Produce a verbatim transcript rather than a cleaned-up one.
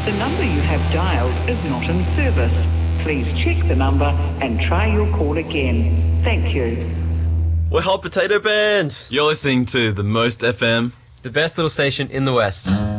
The number you have dialed is not in service. Please check the number and try your call again. Thank you. We're Hot Potato Band. You're listening to The Most F M, the best little station in the West.